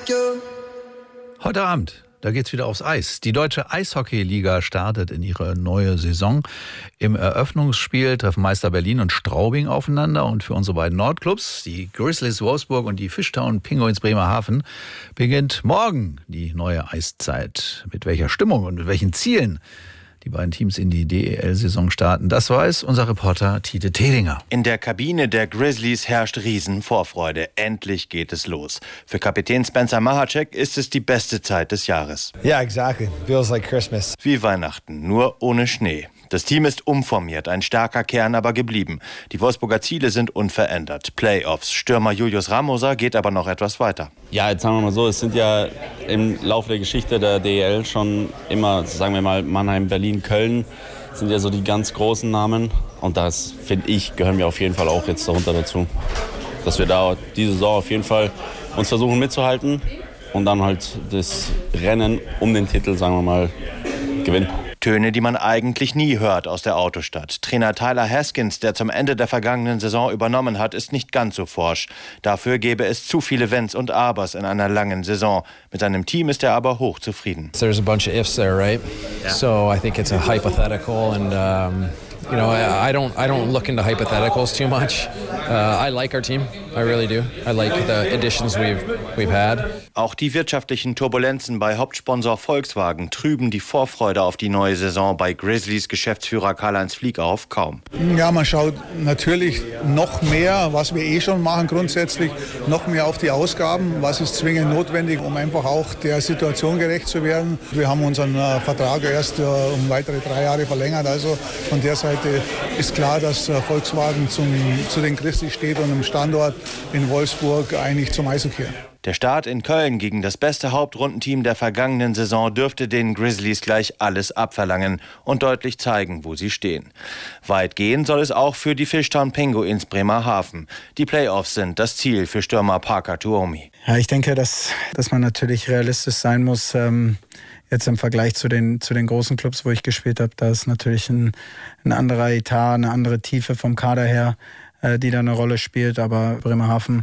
Heute Abend, da geht's wieder aufs Eis. Die Deutsche Eishockey-Liga startet in ihre neue Saison. Im Eröffnungsspiel treffen Meister Berlin und Straubing aufeinander. Und für unsere beiden Nordclubs, die Grizzlies Wolfsburg und die Fishtown Penguins Bremerhaven, beginnt morgen die neue Eiszeit. Mit welcher Stimmung und mit welchen Zielen die beiden Teams in die DEL-Saison starten, das weiß unser Reporter Tite Tedinger. In der Kabine der Grizzlies herrscht Riesenvorfreude. Endlich geht es los. Für Kapitän Spencer Mahacek ist es die beste Zeit des Jahres. Yeah, exactly. Feels like Christmas. Wie Weihnachten, nur ohne Schnee. Das Team ist umformiert, ein starker Kern aber geblieben. Die Wolfsburger Ziele sind unverändert. Playoffs. Stürmer Julius Ramoser geht aber noch etwas weiter. Ja, jetzt sagen wir mal so, es sind ja im Laufe der Geschichte der DEL schon immer, sagen wir mal, Mannheim, Berlin, Köln sind ja so die ganz großen Namen. Und das, finde ich, gehören wir auf jeden Fall auch jetzt darunter dazu. Dass wir da diese Saison auf jeden Fall uns versuchen mitzuhalten und dann halt das Rennen um den Titel, sagen wir mal, gewinnen. Töne, die man eigentlich nie hört aus der Autostadt. Trainer Tyler Haskins, der zum Ende der vergangenen Saison übernommen hat, ist nicht ganz so forsch. Dafür gäbe es zu viele Wenns und Abers in einer langen Saison. Mit seinem Team ist er aber hochzufrieden. There's a bunch of ifs there, right? Yeah. So I think it's a hypothetical and you know, I don't look into hypotheticals too much. I like our team. I really do. I like the additions we've had. Auch die wirtschaftlichen Turbulenzen bei Hauptsponsor Volkswagen trüben die Vorfreude auf die neue Saison bei Grizzlies Geschäftsführer Karl-Heinz Fliegauf kaum. Ja, man schaut natürlich noch mehr, was wir schon machen grundsätzlich, noch mehr auf die Ausgaben. Was ist zwingend notwendig, um einfach auch der Situation gerecht zu werden. Wir haben unseren Vertrag erst um weitere 3 Jahre verlängert. Also von der Seite ist klar, dass Volkswagen zu den Grizzlies steht und im Standort in Wolfsburg eigentlich zum Eishockey. Der Start in Köln gegen das beste Hauptrundenteam der vergangenen Saison dürfte den Grizzlies gleich alles abverlangen und deutlich zeigen, wo sie stehen. Weit gehen soll es auch für die Fishtown Penguins Bremerhaven. Die Playoffs sind das Ziel für Stürmer Parker Tuomi. Ja, ich denke, dass man natürlich realistisch sein muss. Jetzt im Vergleich zu den großen Clubs, wo ich gespielt habe, da ist natürlich ein anderer Etat, eine andere Tiefe vom Kader her, die da eine Rolle spielt. Aber Bremerhaven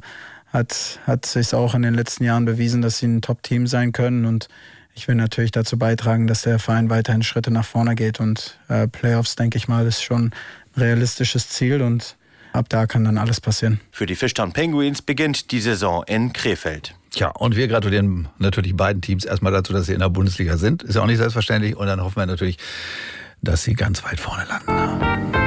hat sich auch in den letzten Jahren bewiesen, dass sie ein Top-Team sein können. Und ich will natürlich dazu beitragen, dass der Verein weiterhin Schritte nach vorne geht. Und Playoffs, denke ich mal, ist schon ein realistisches Ziel. Und ab da kann dann alles passieren. Für die Fishtown Penguins beginnt die Saison in Krefeld. Tja, und wir gratulieren natürlich beiden Teams erstmal dazu, dass sie in der Bundesliga sind. Ist ja auch nicht selbstverständlich. Und dann hoffen wir natürlich, dass sie ganz weit vorne landen.